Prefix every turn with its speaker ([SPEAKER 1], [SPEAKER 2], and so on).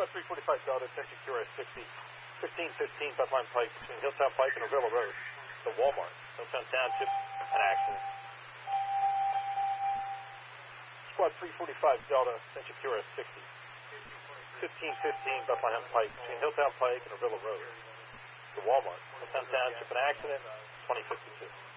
[SPEAKER 1] Squad 345 Delta, attention QRS 60, 1515 Bethlehem Pike between Hilltown Pike and Avila Road. The Walmart, Hilltown Township, an accident. Squad 345 Delta, attention QRS 60, 1515 Bethlehem Pike between Hilltown Pike and Avila Road. The Walmart, Hilltown Township, an accident, 2052.